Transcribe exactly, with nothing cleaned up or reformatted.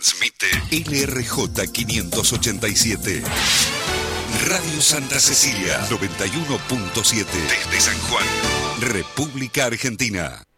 Transmite L R J quinientos ochenta y siete. Radio Santa Cecilia noventa y uno punto siete. Desde San Juan, República Argentina.